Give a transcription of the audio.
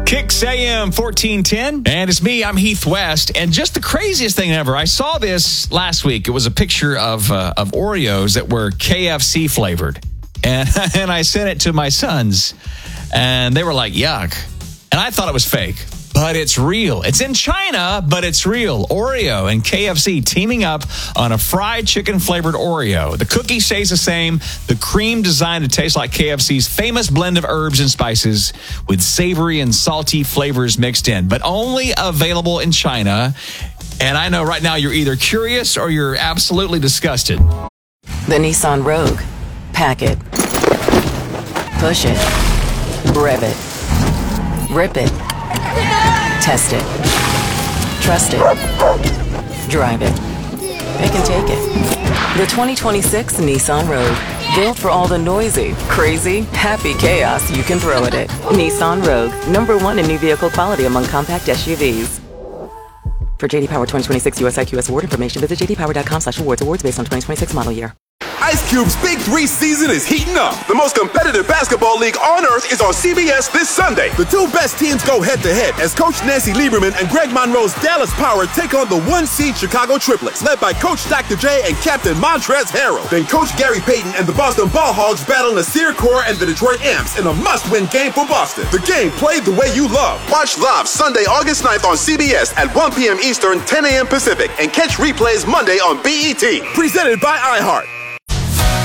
Kicks AM 1410, and it's me, I'm Heath West, and just the craziest thing ever, I saw this last week. It was a picture of Oreos that were KFC flavored, and I sent it to my sons, and they were like, yuck, and I thought it was fake. But it's real. It's in China, but it's real. Oreo and KFC teaming up on a fried chicken-flavored Oreo. The cookie stays the same. The cream designed to taste like KFC's famous blend of herbs and spices with savory and salty flavors mixed in. But only available in China. And I know right now you're either curious or you're absolutely disgusted. The Nissan Rogue. Pack it. Push it. Rev it. Rip it. Test it. Trust it. Drive it. Pick and take it. The 2026 Nissan Rogue. Built for all the noisy, crazy, happy chaos you can throw at it. Nissan Rogue. #1 in new vehicle quality among compact SUVs. For JD Power 2026 US IQS award information, visit jdpower.com/awards. Awards based on 2026 model year. Ice Cube's Big 3 season is heating up. The most competitive basketball league on earth is on CBS this Sunday. The two best teams go head-to-head as Coach Nancy Lieberman and Greg Monroe's Dallas Power take on the 1-seed Chicago Triplets, led by Coach Dr. J and Captain Montrezl Harrell. Then Coach Gary Payton and the Boston Ball Hogs battle Nasir Kaur and the Detroit Amps in a must-win game for Boston. The game played the way you love. Watch live Sunday, August 9th on CBS at 1 p.m. Eastern, 10 a.m. Pacific, and catch replays Monday on BET. Presented by iHeart.